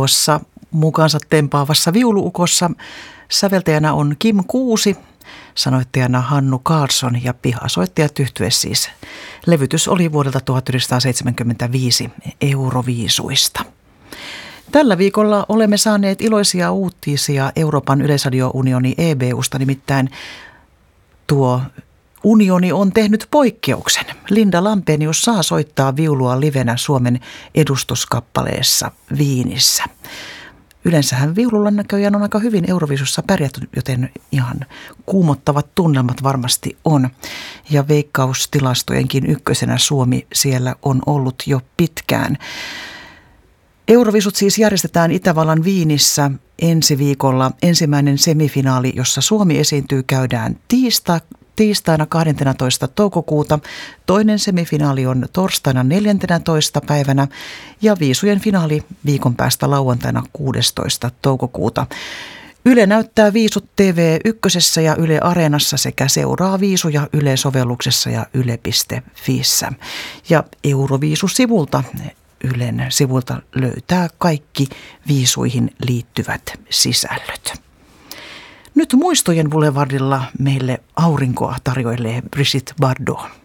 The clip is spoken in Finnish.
Tuossa mukaansa tempaavassa viuluukossa säveltäjänä on Kim Kuusi, sanoittajana Hannu Karlsson ja pihasoittajat yhtye siis. Levytys oli vuodelta 1975 Euroviisuista. Tällä viikolla olemme saaneet iloisia uutisia Euroopan yleisradiounioni EBUsta, nimittäin tuo unioni on tehnyt poikkeuksen. Linda Lampenius saa soittaa viulua livenä Suomen edustuskappaleessa Wienissä. Yleensähän viululla näköjään on aika hyvin Euroviisussa pärjätty, joten ihan kuumottavat tunnelmat varmasti on. Ja veikkaustilastojenkin ykkösenä Suomi siellä on ollut jo pitkään. Euroviisut siis järjestetään Itävallan Wienissä ensi viikolla. Ensimmäinen semifinaali, jossa Suomi esiintyy, käydään tiistaina 12. toukokuuta. Toinen semifinaali on torstaina 14. päivänä ja viisujen finaali viikon päästä lauantaina 16. toukokuuta. Yle näyttää viisut TV1 ja Yle Areenassa sekä seuraa viisuja Yle-sovelluksessa ja yle.fiissä. Ja Euroviisu-sivulta, Ylen sivulta löytää kaikki viisuihin liittyvät sisällöt. Nyt muistojen boulevardilla meille aurinkoa tarjoilee Brigitte Bardot.